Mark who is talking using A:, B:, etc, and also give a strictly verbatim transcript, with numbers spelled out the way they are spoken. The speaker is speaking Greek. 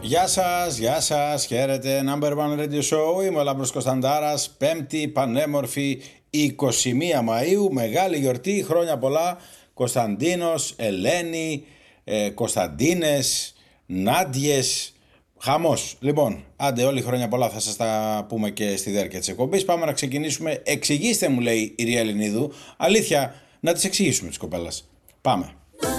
A: Γεια σας, γεια σας, χαίρετε, Number One Radio Show, είμαι ο Λάμπρος Κωνσταντάρας, πέμπτη πανέμορφη εικοστή πρώτη Μαΐου, μεγάλη γιορτή, χρόνια πολλά, Κωνσταντίνος, Ελένη, ε, Κωνσταντίνες, Νάντιες, χαμός. Λοιπόν, άντε όλοι χρόνια πολλά, θα σας τα πούμε και στη διάρκεια της εκπομπής. Πάμε να ξεκινήσουμε. Εξηγήστε μου, λέει η Ρία Ελληνίδου, αλήθεια, να τις εξηγήσουμε τις κοπέλας. Πάμε.